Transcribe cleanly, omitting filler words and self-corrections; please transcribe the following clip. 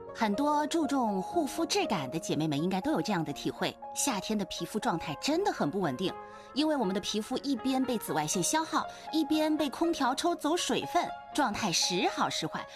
很多注重护肤质感的姐妹们应该都有这样的体会，夏天的皮肤状态真的很不稳定，因为我们的皮肤一边被紫外线消耗，一边被空调抽走水分，状态时好时坏，